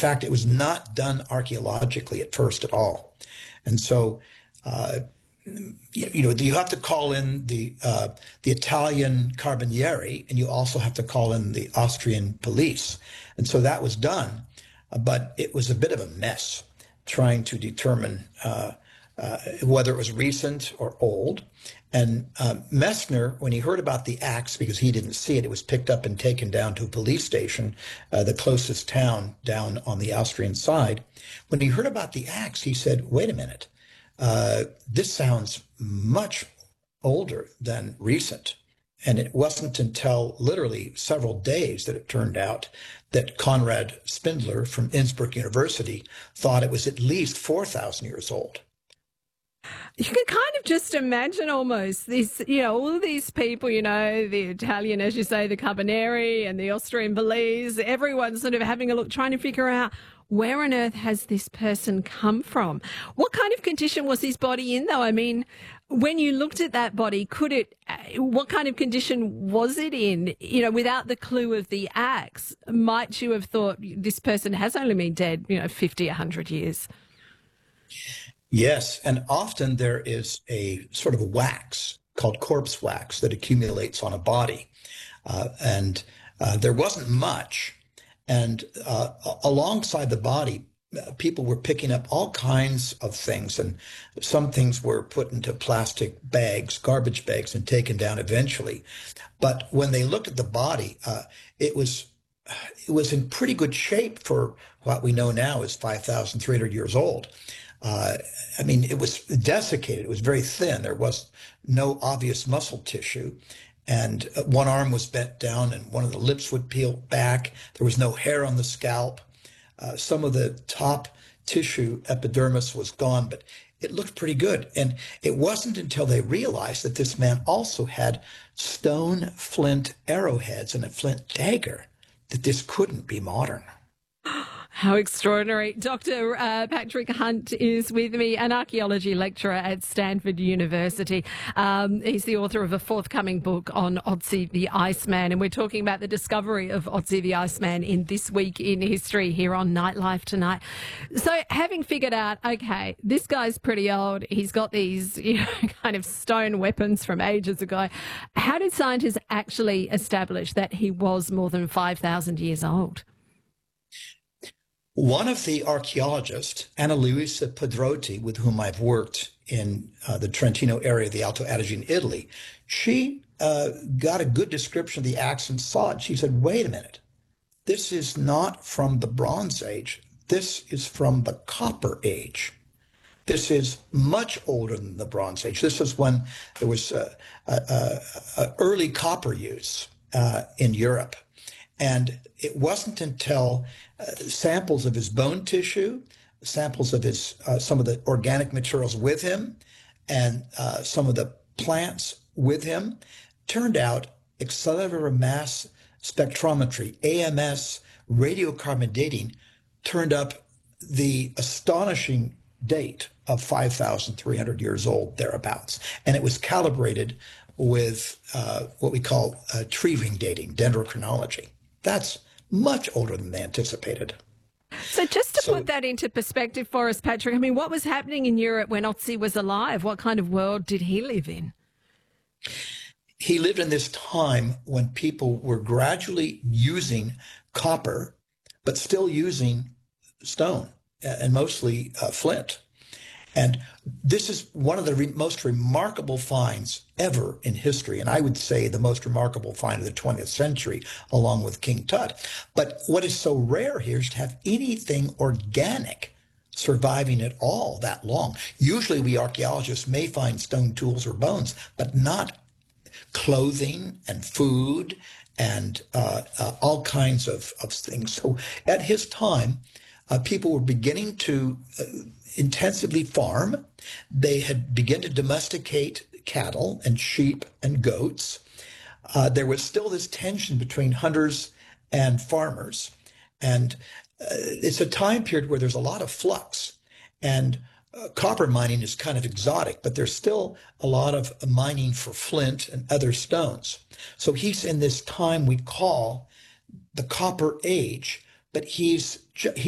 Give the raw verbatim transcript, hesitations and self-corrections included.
fact, it was not done archaeologically at first at all. And so, uh, you, you know, you have to call in the uh, the Italian Carabinieri, and you also have to call in the Austrian police. And so that was done, uh, but it was a bit of a mess trying to determine uh, uh, whether it was recent or old. And uh, Messner, when he heard about the axe, because he didn't see it, it was picked up and taken down to a police station, uh, the closest town down on the Austrian side. When he heard about the axe, he said, wait a minute, uh, this sounds much older than recent. And it wasn't until literally several days that it turned out that Konrad Spindler from Innsbruck University thought it was at least four thousand years old. You can kind of just imagine almost this, you know, all of these people, you know, the Italian, as you say, the Carabinieri and the Austrian police, everyone's sort of having a look, trying to figure out where on earth has this person come from? What kind of condition was his body in, though? I mean, when you looked at that body, could it, what kind of condition was it in? You know, without the clue of the axe, might you have thought this person has only been dead, you know, fifty, a hundred years? Yes, and often there is a sort of a wax called corpse wax that accumulates on a body. Uh, and uh, there wasn't much. And uh, alongside the body, uh, people were picking up all kinds of things. And some things were put into plastic bags, garbage bags, and taken down eventually. But when they looked at the body, uh, it was it was in pretty good shape for what we know now is five thousand three hundred years old. Uh, I mean, it was desiccated. It was very thin. There was no obvious muscle tissue. And one arm was bent down and one of the lips would peel back. There was no hair on the scalp. Uh, some of the top tissue, epidermis, was gone, but it looked pretty good. And it wasn't until they realized that this man also had stone flint arrowheads and a flint dagger that this couldn't be modern. How extraordinary. Doctor Uh, Patrick Hunt is with me, an archaeology lecturer at Stanford University. Um, he's the author of a forthcoming book on Otzi the Iceman, and we're talking about the discovery of Otzi the Iceman in This Week in History here on Nightlife tonight. So having figured out, okay, this guy's pretty old, he's got these, you know, kind of stone weapons from ages ago, how did scientists actually establish that he was more than five thousand years old? One of the archaeologists, Anna Luisa Pedrotti, with whom I've worked in uh, the Trentino area of the Alto Adige in Italy, she uh, got a good description of the axe and saw it. She said, wait a minute, this is not from the Bronze Age. This is from the Copper Age. This is much older than the Bronze Age. This is when there was uh, uh, uh, early copper use uh, in Europe. And it wasn't until uh, samples of his bone tissue, samples of his uh, some of the organic materials with him, and uh, some of the plants with him, turned out accelerated mass spectrometry, A M S, radiocarbon dating, turned up the astonishing date of five thousand three hundred years old, thereabouts. And it was calibrated with uh, what we call uh, tree ring dating, dendrochronology. That's much older than they anticipated. So just to So- put that into perspective for us, Patrick, I mean, what was happening in Europe when Otzi was alive? What kind of world did he live in? He lived in this time when people were gradually using copper, but still using stone, uh, and mostly uh, flint. And this is one of the re- most remarkable finds ever in history, and I would say the most remarkable find of the twentieth century, along with King Tut. But what is so rare here is to have anything organic surviving at all that long. Usually we archaeologists may find stone tools or bones, but not clothing and food and uh, uh, all kinds of, of things. So at his time, uh, people were beginning to uh, intensively farm. They had begun to domesticate cattle and sheep and goats. Uh, there was still this tension between hunters and farmers. And uh, it's a time period where there's a lot of flux. And uh, copper mining is kind of exotic, but there's still a lot of mining for flint and other stones. So he's in this time we call the Copper Age, but he's, he's